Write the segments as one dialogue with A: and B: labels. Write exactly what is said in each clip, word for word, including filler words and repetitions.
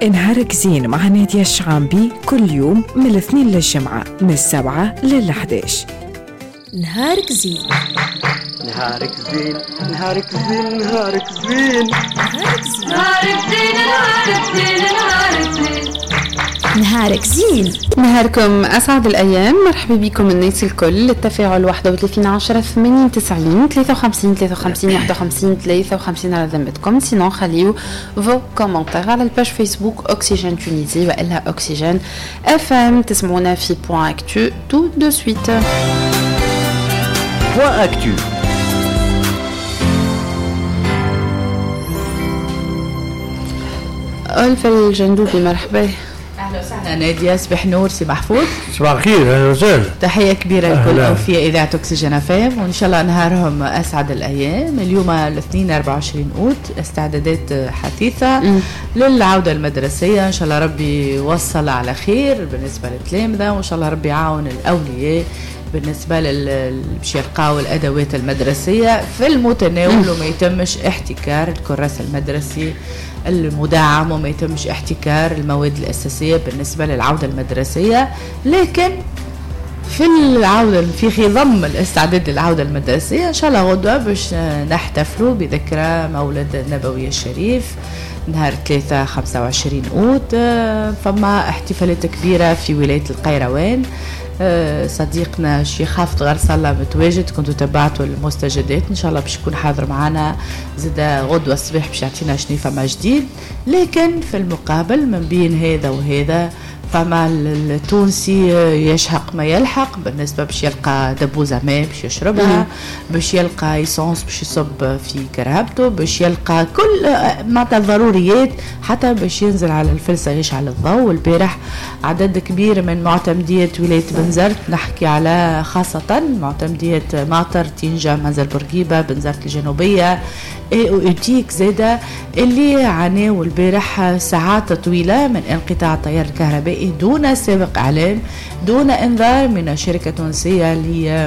A: نهارك زين مع نادية الشعامبي كل يوم من الاثنين للجمعة من السبعة للحداش.
B: نهارك زين
C: نهارك زين نهارك زين نهارك زين
B: نهارك زين
D: نهارك زين نهارك زين نهارك زين
B: نهارك زين
E: نهاركم أسعد الأيام. مرحبا بكم الناس الكل. التفاعل واحد وثلاثين عشرة ثمانين تسعين ثلاثة وخمسين ثلاثة وخمسين واحد وخمسين ثلاثة وخمسين على ذمتكم. سينو خليو فو كومنتار على الباج فيسبوك أكسجين تونيزي وإلا أكسجين اف ام. تسمعونا في بوان اكتو تو دو سويت.
C: بوان اكتو
E: ألف الجندوبي مرحبا.
F: اهلا وسهلا نادية. صباح نور سي محفوظ.
G: صباح الخير. اهلا وسهلا.
F: تحية كبيرة لكل أوفياء إذاعة أكسجين فام، وإن شاء الله نهارهم أسعد الأيام. اليوم الاثنين أربعة وعشرين أوت، استعدادات حثيثة م. للعودة المدرسية. إن شاء الله ربي يوصل على خير بالنسبة للتلامذة، وإن شاء الله ربي يعاون الأولياء بالنسبة لل باش يلقاو الأدوات المدرسية في المتناول، وما يتمش احتكار الكراسة المدرسي المدعم، وما يتمش احتكار المواد الأساسية بالنسبة للعودة المدرسية. لكن في العودة في خضم الاستعداد للعودة المدرسية إن شاء الله غدوة باش نحتفلوا بذكرى مولد النبوي الشريف نهار ثلاثة خمسة وعشرين أوت. فما احتفالات كبيرة في ولاية القيروان. صديقنا الشيخ حافظ غرسالة متواجد، كنتوا تبعتوا المستجدات، ان شاء الله باش يكون حاضر معنا زادا غدوة الصباح باش يعطينا شنو فما جديد. لكن في المقابل من بين هذا وهذا فما التونسي يشحق ما يلحق بالنسبة باش يلقى دبوزة ماء باش يشربها، باش يلقى ايسانس باش يصب في كرهبته، باش يلقى كل معناتها الضروريات حتى باش ينزل على الفلسة يشعل الضوء. والبارح عدد كبير من معتمدية ولاية بنزرت، نحكي على خاصة معتمدية ماطر، تينجا، منزل بورقيبة، بنزرت الجنوبية، ايوتيك زادا، اللي عانوا البارح ساعات طويلة من انقطاع التيار الكهربائي دون سابق اعلام، دون انذار من الشركة التونسية ل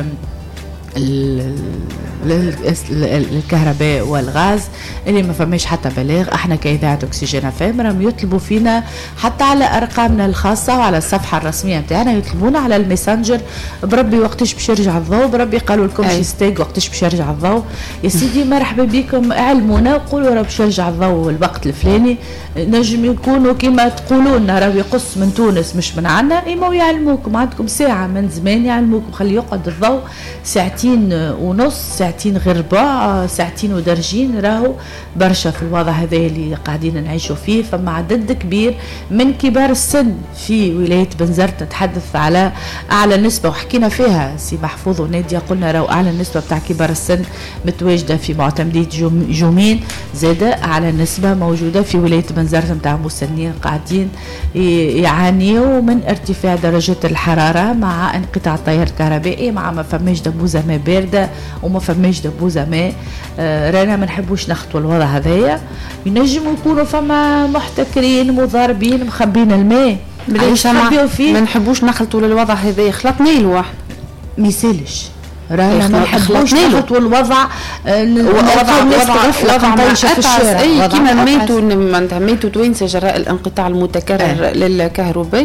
F: الكهرباء والغاز، اللي ما فماش حتى بلاغ. احنا كإذاعة أكسجين فام راهم يطلبوا فينا حتى على ارقامنا الخاصة وعلى الصفحة الرسمية نتاعنا، يطلبونا على الميسنجر بربي وقتاش باش يرجع الضوء، بربي قالوا لكم شي ستيك وقتاش باش يرجع الضوء. يا سيدي مرحبا بكم، علمونا وقولوا راه باش يرجع الضوء الوقت الفلاني. نجم يكونوا كما تقولون راه يقص من تونس مش من عنا، اما يعلموكم عندكم ساعة من زمان يعلموكم خلي يقعد الضوء ساعتين ونص، ساعتين غير ربع، ساعتين ودرجين. راهو برشا في الوضع هذا اللي قاعدين نعيشوا فيه. فما عدد كبير من كبار السن في ولاية بنزرت، نتحدث على أعلى نسبة وحكينا فيها سي محفوظ ونادية، قلنا راهو أعلى نسبة بتاع كبار السن متواجدة في معتمدية جومين، زادة أعلى نسبة موجودة في ولاية بنزرت متاع مسنين قاعدين يعانيوا من ارتفاع درجات الحرارة مع انقطاع التيار الكهربائي، مع ما فماش دبوزة ماء باردة وما فماش دبوزة ماء. آه رانا ما نحبوش نخطوا الوضع هذايا. ينجموا يكونوا فما محتكرين مضاربين مخبين الماء،
E: علاش ما نحبوش نخلطوا للوضع هذايا؟ خلطنا له واحد ما
F: يسالش. رانا ما نحبوش نخطوا الوضع
E: وضع وضع طايشه في الشارع. اي كيما ماتوا ماتوا توانسه جراء الانقطاع المتكرر للكهرباء.